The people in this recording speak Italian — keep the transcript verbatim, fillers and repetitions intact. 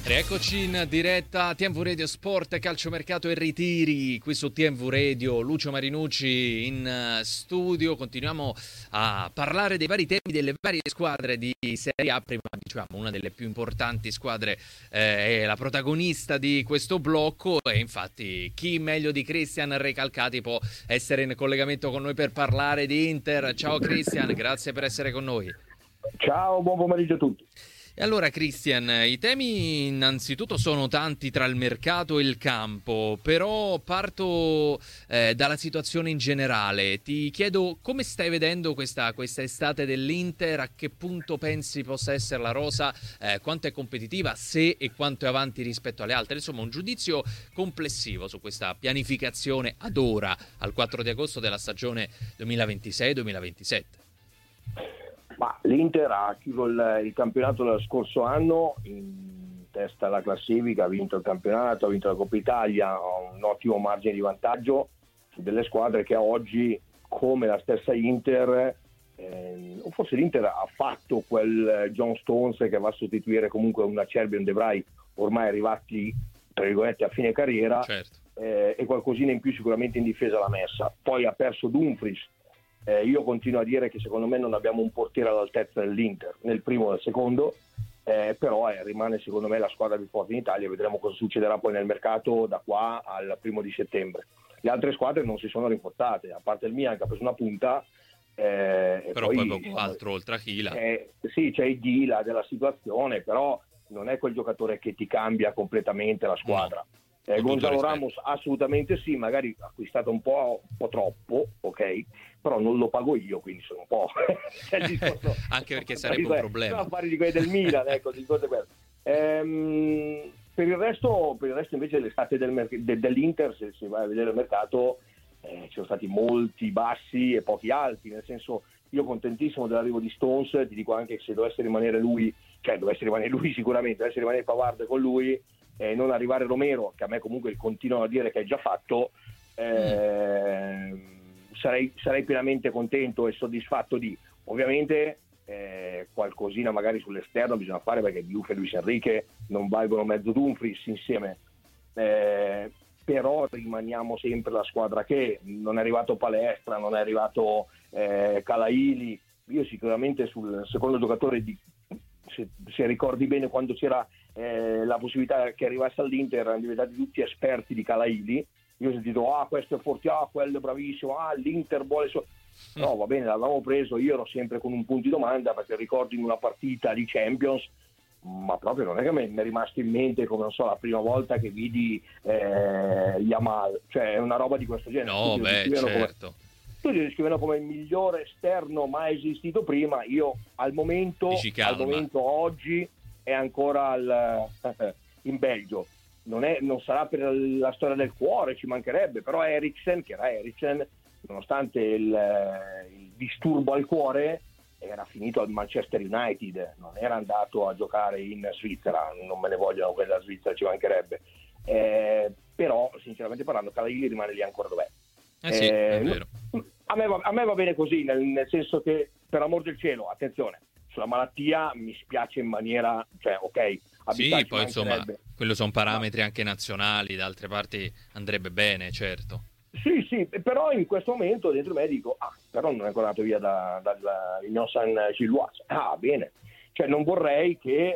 Rieccoci in diretta T M V Radio Sport, calciomercato e ritiri qui su T M V Radio. Lucio Marinucci in studio. Continuiamo a parlare dei vari temi delle varie squadre di Serie A. Prima dicevamo una delle più importanti squadre eh, è la protagonista di questo blocco e infatti chi meglio di Cristian Recalcati può essere in collegamento con noi per parlare di Inter. Ciao Cristian, grazie per essere con noi. Ciao, buon pomeriggio a tutti. E allora Cristian, i temi innanzitutto sono tanti tra il mercato e il campo, però parto eh, dalla situazione in generale. Ti chiedo come stai vedendo questa, questa estate dell'Inter, a che punto pensi possa essere la rosa, eh, quanto è competitiva, se e quanto è avanti rispetto alle altre. Insomma, un giudizio complessivo su questa pianificazione ad ora, al quattro di agosto della stagione duemilaventisei duemilaventisette. Ma l'Inter ha chiuso il, il campionato dello scorso anno in testa alla classifica, ha vinto il campionato, ha vinto la Coppa Italia, ha un ottimo margine di vantaggio su delle squadre che oggi, come la stessa Inter, eh, o forse l'Inter ha fatto quel John Stones che va a sostituire comunque una Acerbi e un De Vrij ormai arrivati tra virgolette a fine carriera, certo. eh, e qualcosina in più sicuramente in difesa l'ha messa. Poi ha perso Dumfries. Eh, io continuo a dire che secondo me non abbiamo un portiere all'altezza dell'Inter, nel primo e nel secondo, eh, però eh, rimane secondo me la squadra più forte in Italia. Vedremo cosa succederà poi nel mercato da qua al primo di settembre. Le altre squadre non si sono rinforzate, a parte il Milan che ha preso una punta. Eh, però e poi, poi poco altro oltre a Chila. Eh, sì, c'è il Dila della situazione, però non è quel giocatore che ti cambia completamente la squadra. No. Eh, Gonzalo Ramos assolutamente sì, magari acquistato un po', un po' troppo, ok, però non lo pago io, quindi sono un po'... il discorso, anche perché sarebbe un problema. No, fare di quelli del Milan, ecco, il discorso è quello. Ehm, per il resto, per il resto invece l'estate del mer- de- dell'Inter, se si va a vedere il mercato, eh, ci sono stati molti bassi e pochi alti, nel senso, io contentissimo dell'arrivo di Stones, ti dico anche che se dovesse rimanere lui, cioè dovesse rimanere lui sicuramente, dovesse rimanere Pavard con lui, e non arrivare Romero, che a me comunque continuano a dire che è già fatto, eh, mm. sarei, sarei pienamente contento e soddisfatto di, ovviamente eh, qualcosina magari sull'esterno bisogna fare, perché Diouf e Luis Enrique non valgono mezzo Dumfries insieme, eh, però rimaniamo sempre la squadra che non è arrivato Palestra, non è arrivato eh, Calaili. Io sicuramente sul secondo giocatore di, se, se ricordi bene, quando c'era eh, la possibilità che arrivasse all'Inter, erano diventati tutti esperti di Calaili. Io ho sentito, ah questo è forte, ah quello è bravissimo, ah l'Inter vuole so-". No, va bene, l'avevamo preso, io ero sempre con un punto di domanda, perché ricordo in una partita di Champions, ma proprio non è che mi è rimasto in mente come, non so, la prima volta che vidi eh, Yamal, cioè è una roba di questo genere. No, beh, certo. Come, tutti lo descrivono come il migliore esterno mai esistito prima. Io al momento, al momento oggi è ancora al, in Belgio. Non, è, non sarà per la storia del cuore, ci mancherebbe, però Eriksen, che era Eriksen, nonostante il, il disturbo al cuore, era finito al Manchester United, non era andato a giocare in Svizzera, non me ne vogliono quella Svizzera, ci mancherebbe. Eh, però, sinceramente parlando, Calaili rimane lì ancora dov'è. Eh sì, eh, è vero. A me, va, a me va bene così, nel, nel senso che, per amor del cielo, attenzione, sulla malattia mi spiace in maniera, cioè ok, sì, poi insomma quello sono parametri ma... anche nazionali, da altre parti andrebbe bene, certo. Sì, sì, però in questo momento dentro me dico, ah, però non è ancora andato via da, da, da Ignon San Gilloise, ah bene, cioè non vorrei che